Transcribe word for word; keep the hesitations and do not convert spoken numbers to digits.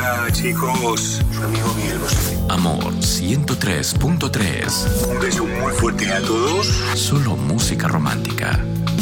Hola, chicos. Su amigo Miguel Bosé. Amor ciento tres punto tres. Un beso muy fuerte a todos. Solo música romántica.